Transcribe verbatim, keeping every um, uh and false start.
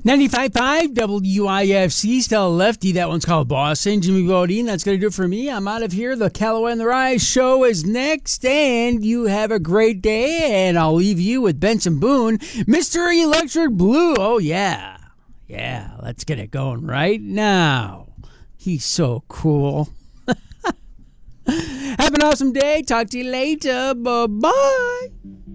ninety-five point five W I F C, Stella Lefty. That one's called Boston. Jimmy Bodine, that's going to do it for me. I'm out of here. The Callaway and the Rye show is next, and you have a great day, and I'll leave you with Benson Boone, Mister Electric Blue. Oh, yeah. Yeah, let's get it going right now. He's so cool. Have an awesome day. Talk to you later. Bye-bye.